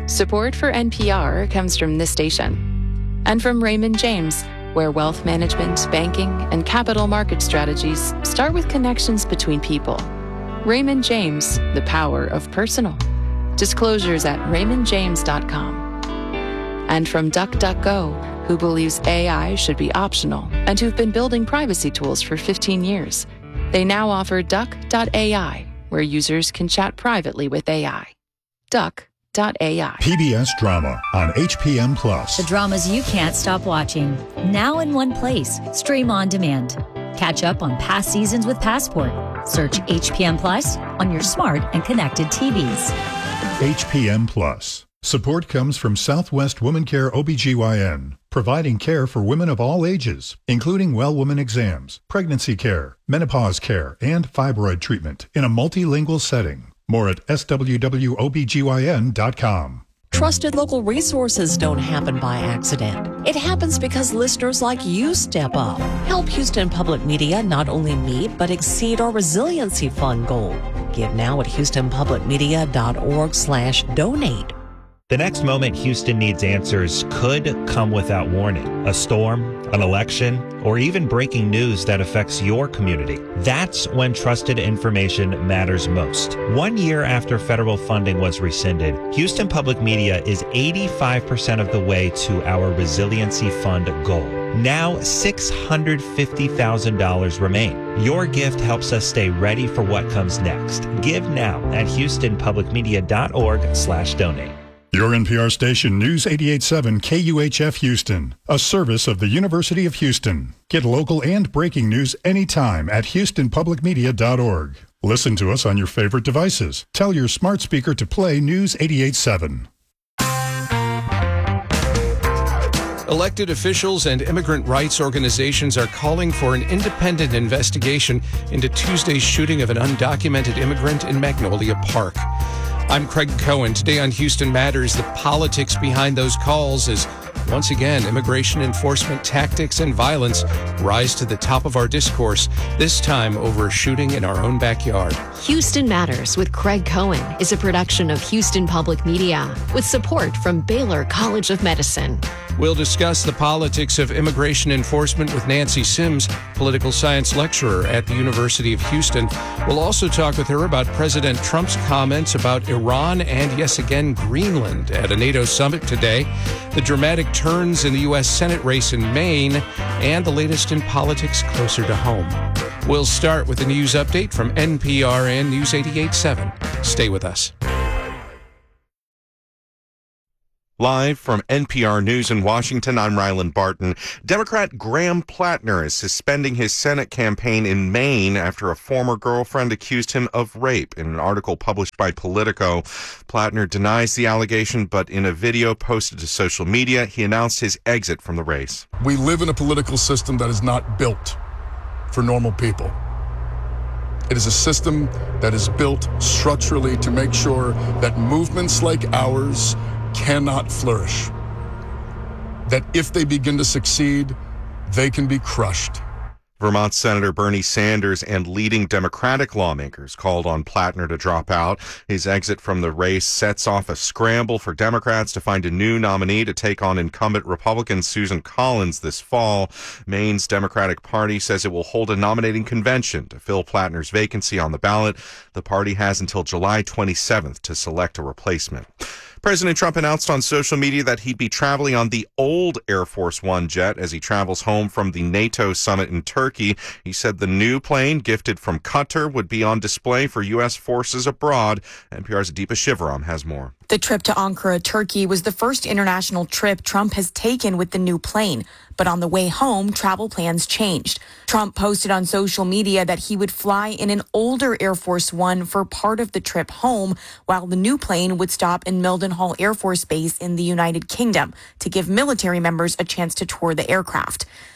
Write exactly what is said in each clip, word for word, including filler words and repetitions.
Support for N P R comes from this station and from Raymond James, where wealth management, banking, and capital market strategies start with connections between people. Raymond James, the power of personal. Disclosures at raymond james dot com. And from DuckDuckGo, who believes A I should be optional and who've been building privacy tools for fifteen years. They now offer duck dot A I, where users can chat privately with A I. duck dot A I. P B S Drama on H P M Plus. The dramas you can't stop watching. Now in one place. Stream on demand. Catch up on past seasons with Passport. Search H P M Plus on your smart and connected T Vs. H P M Plus. Support comes from Southwest Woman Care O B G Y N, providing care for women of all ages, including well woman exams, pregnancy care, menopause care, and fibroid treatment in a multilingual setting. More at S W W O B G Y N dot com. Trusted local resources don't happen by accident. It happens because listeners like you step up. Help Houston Public Media not only meet but exceed our Resiliency Fund goal. Give now at houston public media dot org slash donate. The next moment Houston needs answers could come without warning. A storm, an election, or even breaking news that affects your community. That's when trusted information matters most. One year after federal funding was rescinded, Houston Public Media is eighty-five percent of the way to our Resiliency Fund goal. Now six hundred fifty thousand dollars remain. Your gift helps us stay ready for what comes next. Give now at houston public media dot org slash donate. Your N P R station, News eighty-eight point seven K U H F Houston, a service of the University of Houston. Get local and breaking news anytime at houston public media dot org. Listen to us on your favorite devices. Tell your smart speaker to play News eighty-eight point seven. Elected officials and immigrant rights organizations are calling for an independent investigation into Tuesday's shooting of an undocumented immigrant in Magnolia Park. I'm Craig Cohen. Today on Houston Matters, the politics behind those calls as once again immigration enforcement tactics and violence rise to the top of our discourse, this time over a shooting in our own backyard. Houston Matters with Craig Cohen is a production of Houston Public Media with support from Baylor College of Medicine. We'll discuss the politics of immigration enforcement with Nancy Sims, political science lecturer at the University of Houston. We'll also talk with her about President Trump's comments about Iran and, yes again, Greenland at a NATO summit today, the dramatic turns in the U S Senate race in Maine, and the latest in politics closer to home. We'll start with a news update from N P R and News eighty-eight point seven. Stay with us. Live from N P R News in Washington, I'm Ryland Barton. Democrat Graham Plattner is suspending his Senate campaign in Maine after a former girlfriend accused him of rape in an article published by Politico. Plattner denies the allegation, but in a video posted to social media, he announced his exit from the race. We live in a political system that is not built for normal people. It is a system that is built structurally to make sure that movements like ours cannot flourish. That if they begin to succeed, they can be crushed. Vermont Senator Bernie Sanders and leading Democratic lawmakers called on Plattner to drop out. His exit from the race sets off a scramble for Democrats to find a new nominee to take on incumbent Republican Susan Collins this fall. Maine's Democratic Party says it will hold a nominating convention to fill Plattner's vacancy on the ballot. The party has until July twenty-seventh to select a replacement. President Trump announced on social media that he'd be traveling on the old Air Force One jet as he travels home from the NATO summit in Turkey. He said the new plane, gifted from Qatar, would be on display for U S forces abroad. N P R's Deepa Shivaram has more. The trip to Ankara, Turkey, was the first international trip Trump has taken with the new plane. But on the way home, travel plans changed. Trump posted on social media that he would fly in an older Air Force One for part of the trip home, while the new plane would stop in Mildenhall Air Force Base in the United Kingdom to give military members a chance to tour the aircraft.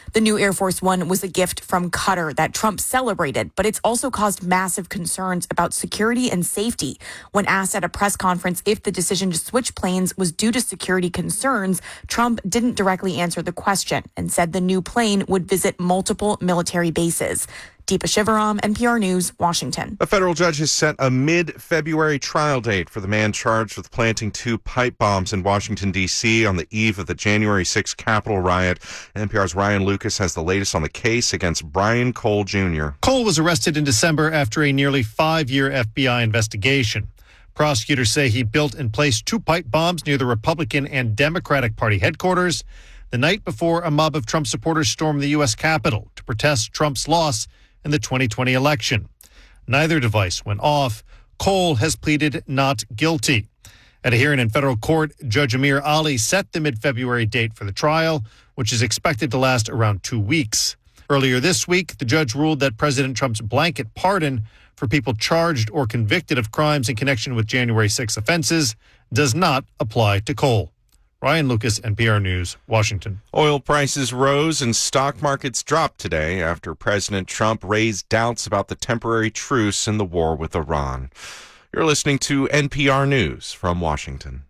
The new Air Force One was a gift from Qatar that Trump celebrated, but it's also caused massive concerns about security and safety. When asked at a press conference if the decision to switch planes was due to security concerns, Trump didn't directly answer the question and said the new plane would visit multiple military bases. Deepa Shivaram, N P R News, Washington. A federal judge has set a mid-February trial date for the man charged with planting two pipe bombs in Washington, D C on the eve of the January sixth Capitol riot. N P R's Ryan Lucas has the latest on the case against Brian Cole Junior Cole was arrested in December after a nearly five-year F B I investigation. Prosecutors say he built and placed two pipe bombs near the Republican and Democratic Party headquarters the night before a mob of Trump supporters stormed the U S Capitol to protest Trump's loss in the twenty twenty election. Neither device went off. Cole has pleaded not guilty. At a hearing in federal court, Judge Amir Ali set the mid-February date for the trial, which is expected to last around two weeks. Earlier this week, the judge ruled that President Trump's blanket pardon for people charged or convicted of crimes in connection with January sixth offenses does not apply to Cole. Ryan Lucas, N P R News, Washington. Oil prices rose and stock markets dropped today after President Trump raised doubts about the temporary truce in the war with Iran. You're listening to N P R News from Washington.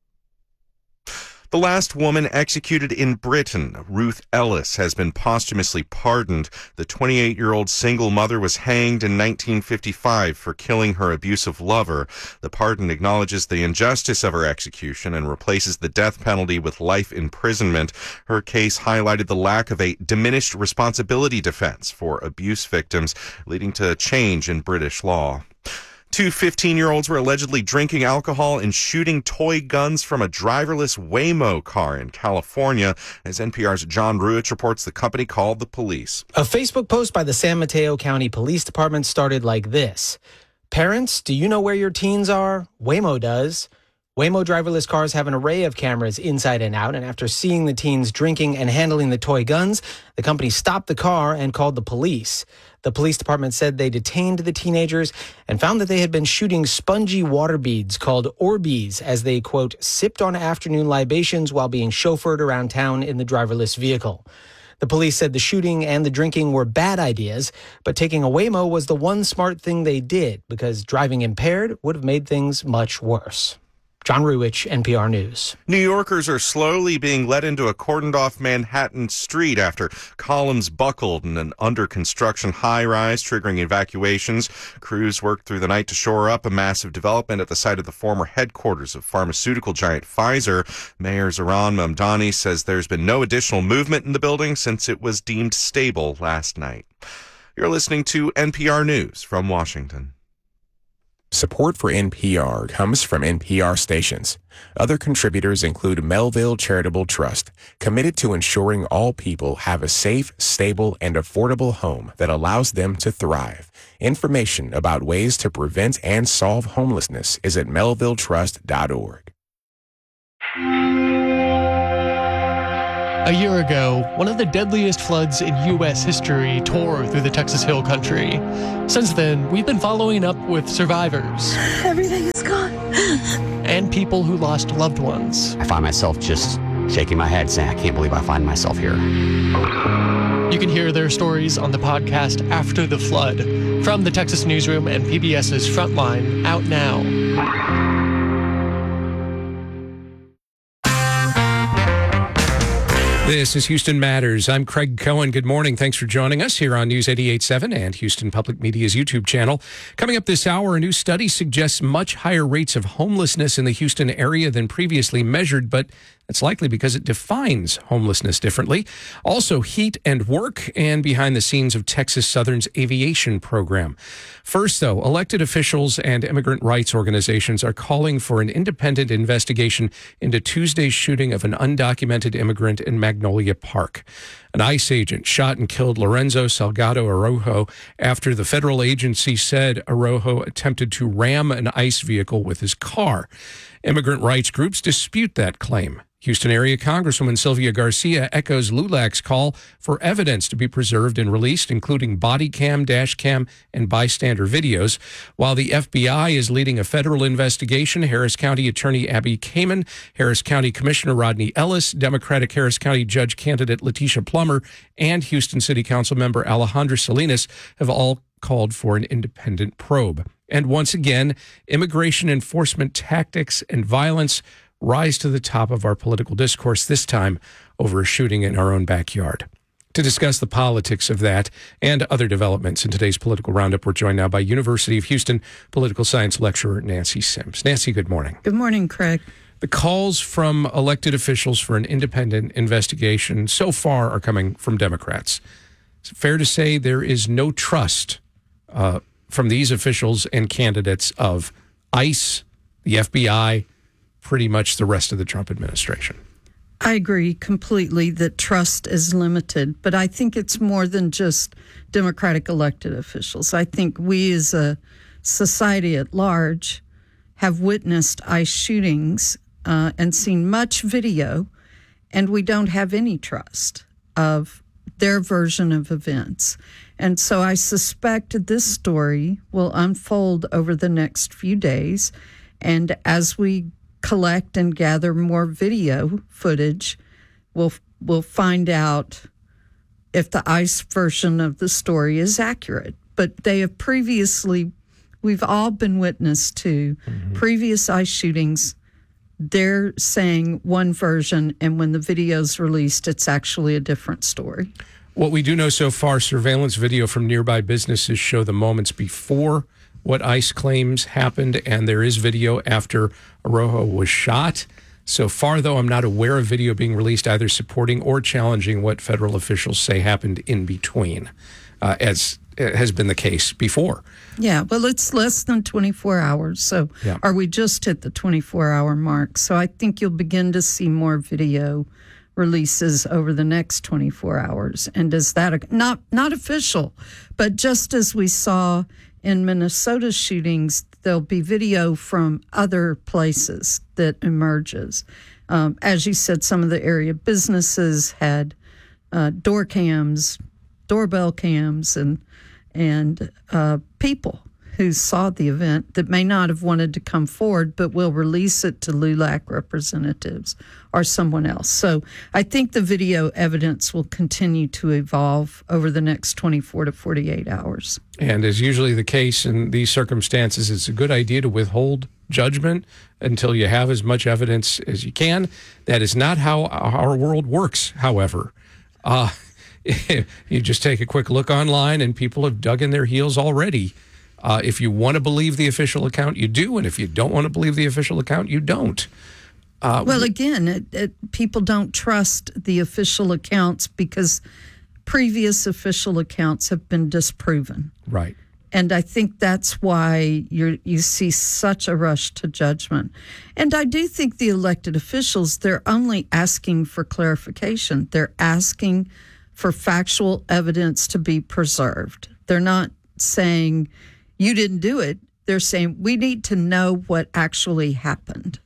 The last woman executed in Britain, Ruth Ellis, has been posthumously pardoned. The twenty-eight-year-old single mother was hanged in nineteen fifty-five for killing her abusive lover. The pardon acknowledges the injustice of her execution and replaces the death penalty with life imprisonment. Her case highlighted the lack of a diminished responsibility defense for abuse victims, leading to a change in British law. Two fifteen-year-olds were allegedly drinking alcohol and shooting toy guns from a driverless Waymo car in California. As N P R's John Ruich reports, the company called the police. A Facebook post by the San Mateo County Police Department started like this. Parents, do you know where your teens are? Waymo does. Waymo driverless cars have an array of cameras inside and out, and after seeing the teens drinking and handling the toy guns, the company stopped the car and called the police. The police department said they detained the teenagers and found that they had been shooting spongy water beads called Orbeez as they, quote, sipped on afternoon libations while being chauffeured around town in the driverless vehicle. The police said the shooting and the drinking were bad ideas, but taking a Waymo was the one smart thing they did because driving impaired would have made things much worse. John Ruich, N P R News. New Yorkers are slowly being led into a cordoned-off Manhattan street after columns buckled in an under-construction high-rise, triggering evacuations. Crews worked through the night to shore up a massive development at the site of the former headquarters of pharmaceutical giant Pfizer. Mayor Zohran Mamdani says there's been no additional movement in the building since it was deemed stable last night. You're listening to N P R News from Washington. Support for N P R comes from N P R stations. Other contributors include Melville Charitable Trust, committed to ensuring all people have a safe, stable, and affordable home that allows them to thrive. Information about ways to prevent and solve homelessness is at melville trust dot org. A year ago, one of the deadliest floods in U S history tore through the Texas Hill Country. Since then, we've been following up with survivors. Everything is gone. And people who lost loved ones. I find myself just shaking my head saying, I can't believe I find myself here. You can hear their stories on the podcast After the Flood from the Texas Newsroom and PBS's Frontline, out now. This is Houston Matters. I'm Craig Cohen. Good morning. Thanks for joining us here on News eighty-eight point seven and Houston Public Media's YouTube channel. Coming up this hour, a new study suggests much higher rates of homelessness in the Houston area than previously measured, but that's likely because it defines homelessness differently. Also, heat and work, and behind the scenes of Texas Southern's aviation program. First, though, elected officials and immigrant rights organizations are calling for an independent investigation into Tuesday's shooting of an undocumented immigrant in Magnolia Park. An ICE agent shot and killed Lorenzo Salgado Araujo after the federal agency said Araujo attempted to ram an ICE vehicle with his car. Immigrant rights groups dispute that claim. Houston area Congresswoman Sylvia Garcia echoes LULAC's call for evidence to be preserved and released, including body cam, dash cam, and bystander videos. While the F B I is leading a federal investigation, Harris County Attorney Abby Kamen, Harris County Commissioner Rodney Ellis, Democratic Harris County Judge candidate Letitia Plummer, and Houston City Council member Alejandra Salinas have all called for an independent probe. And once again, immigration enforcement tactics and violence rise to the top of our political discourse, this time over a shooting in our own backyard. To discuss the politics of that and other developments in today's political roundup, we're joined now by University of Houston political science lecturer Nancy Sims. Nancy, good morning. Good morning, Craig. The calls from elected officials for an independent investigation so far are coming from Democrats. Is it fair to say there is no trust uh, from these officials and candidates of ICE, the F B I, pretty much the rest of the Trump administration? I agree completely that trust is limited, but I think it's more than just Democratic elected officials. I think we as a society at large have witnessed ICE shootings uh, and seen much video, and we don't have any trust of their version of events. And so I suspect this story will unfold over the next few days, and as we collect and gather more video footage, we'll we'll find out if the ICE version of the story is accurate. But they have previously, we've all been witness to mm-hmm. previous ICE shootings. They're saying one version, and when the video's released, it's actually a different story. What we do know so far, surveillance video from nearby businesses show the moments before what ICE claims happened, and there is video after Araujo was shot. So far, though, I'm not aware of video being released either supporting or challenging what federal officials say happened in between, uh, as has been the case before. Yeah, well, it's less than twenty-four hours, so yeah. Or we just hit the twenty-four hour mark. So I think you'll begin to see more video releases over the next twenty-four hours. And is that not not official, but just as we saw in Minnesota shootings, there'll be video from other places that emerges. Um, as you said, some of the area businesses had uh, door cams, doorbell cams, and and uh, people who saw the event that may not have wanted to come forward, but will release it to LULAC representatives or someone else. So I think the video evidence will continue to evolve over the next twenty-four to forty-eight hours. And as usually the case in these circumstances, it's a good idea to withhold judgment until you have as much evidence as you can. That is not how our world works, however. Uh, you just take a quick look online, and people have dug in their heels already. Uh, if you want to believe the official account, you do. And if you don't want to believe the official account, you don't. Uh, well, again, it, it, people don't trust the official accounts because previous official accounts have been disproven. Right. And I think that's why you you see such a rush to judgment. And I do think the elected officials, they're only asking for clarification. They're asking for factual evidence to be preserved. They're not saying, you didn't do it. They're saying, we need to know what actually happened.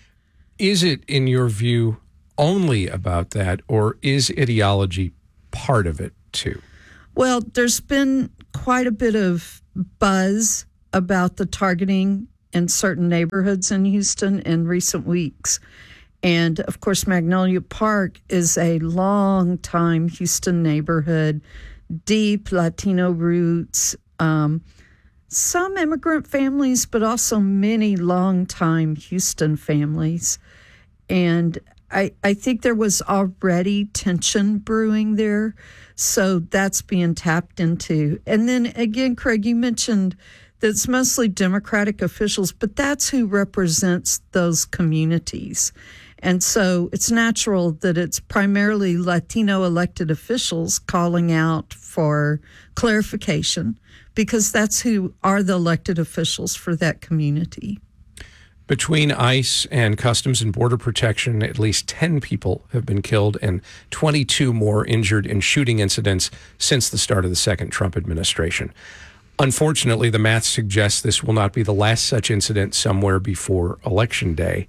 Is it, in your view, only about that, or is ideology part of it, too? Well, there's been quite a bit of buzz about the targeting in certain neighborhoods in Houston in recent weeks. And, of course, Magnolia Park is a long-time Houston neighborhood, deep Latino roots, um, some immigrant families, but also many long-time Houston families. And I, I think there was already tension brewing there, so that's being tapped into. And then, again, Craig, you mentioned that it's mostly Democratic officials, but that's who represents those communities. And so it's natural that it's primarily Latino elected officials calling out for clarification because that's who are the elected officials for that community. Between ICE and Customs and Border Protection, at least ten people have been killed and twenty-two more injured in shooting incidents since the start of the second Trump administration. Unfortunately, the math suggests this will not be the last such incident somewhere before Election Day.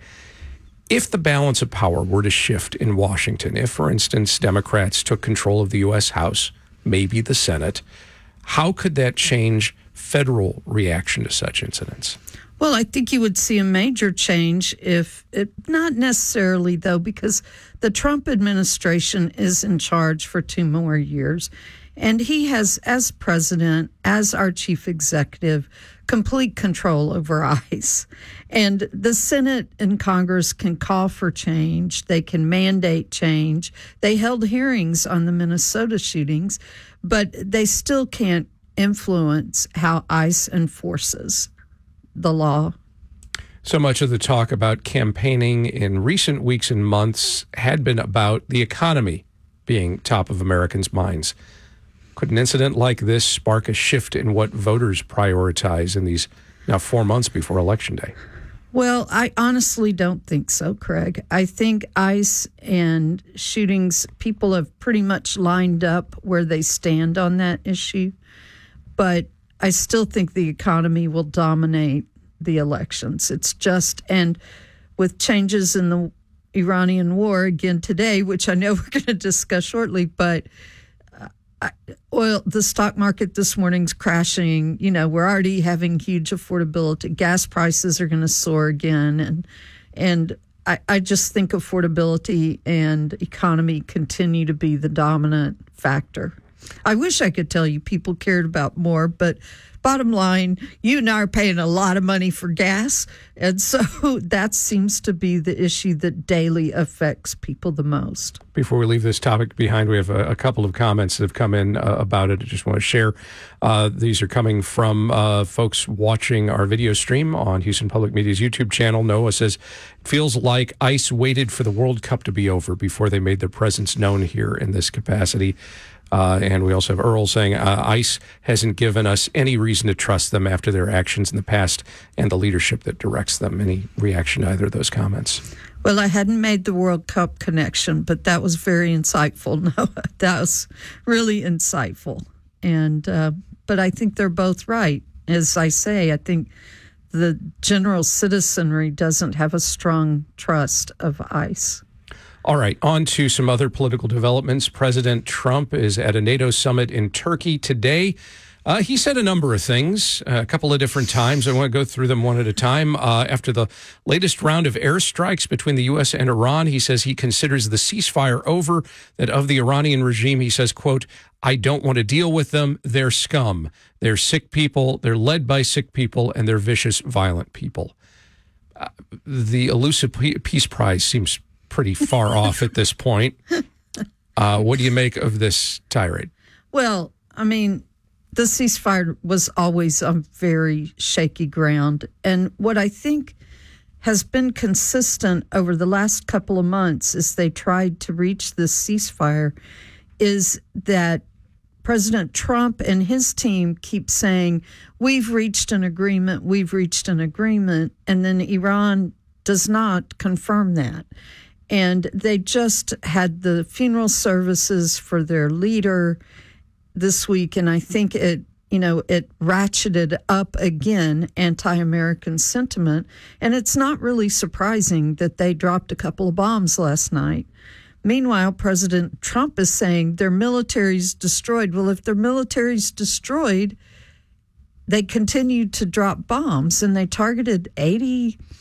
If the balance of power were to shift in Washington, if, for instance, Democrats took control of the U S House, maybe the Senate, how could that change federal reaction to such incidents? Well, I think you would see a major change if it, not necessarily though, because the Trump administration is in charge for two more years. And he has, as president, as our chief executive, complete control over ICE. And the Senate and Congress can call for change. They can mandate change. They held hearings on the Minnesota shootings, but they still can't influence how ICE enforces the law. So much of the talk about campaigning in recent weeks and months had been about the economy being top of Americans' minds. Could an incident like this spark a shift in what voters prioritize in these now four months before Election Day? Well, I honestly don't think so, Craig. I think ICE and shootings, people have pretty much lined up where they stand on that issue. But I still think the economy will dominate the elections. It's just, and with changes in the Iranian war again today, which I know we're going to discuss shortly, but uh, oil, the stock market this morning's crashing. You know, we're already having huge affordability. Gas prices are going to soar again. And, and I, I just think affordability and economy continue to be the dominant factor. I wish I could tell you people cared about more, but bottom line, you and I are paying a lot of money for gas. And so that seems to be the issue that daily affects people the most. Before we leave this topic behind, we have a, a couple of comments that have come in uh, about it. I just want to share. Uh, these are coming from uh, folks watching our video stream on Houston Public Media's YouTube channel. Noah says, it feels like ICE waited for the World Cup to be over before they made their presence known here in this capacity. Uh, and we also have Earl saying uh, ICE hasn't given us any reason to trust them after their actions in the past and the leadership that directs them. Any reaction to either of those comments? Well, I hadn't made the World Cup connection, but that was very insightful. No, that was really insightful. And uh, but I think they're both right. As I say, I think the general citizenry doesn't have a strong trust of ICE. All right, on to some other political developments. President Trump is at a NATO summit in Turkey today. Uh, he said a number of things, uh, a couple of different times. I want to go through them one at a time. Uh, after the latest round of airstrikes between the U S and Iran, he says he considers the ceasefire over. That of the Iranian regime, he says, quote, I don't want to deal with them. They're scum. They're sick people. They're led by sick people, and they're vicious, violent people. Uh, the elusive peace prize seems pretty far off at this point. Uh, what do you make of this tirade? Well, I mean, the ceasefire was always on very shaky ground. And what I think has been consistent over the last couple of months as they tried to reach this ceasefire is that President Trump and his team keep saying, we've reached an agreement, we've reached an agreement, and then Iran does not confirm that. And they just had the funeral services for their leader this week, and I think it, you know, it ratcheted up again anti-American sentiment. And it's not really surprising that they dropped a couple of bombs last night. Meanwhile, President Trump is saying their military's destroyed. Well, if their military's destroyed, they continued to drop bombs, and they targeted eighty